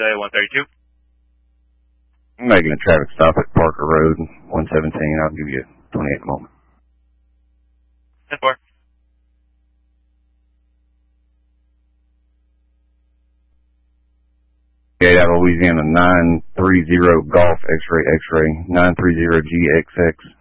Australia 132. I'm making a traffic stop at Parker Road, 117. I'll give you 28 in a moment. 10-4. Gate out of Louisiana 930 Golf X-ray 930 GXX.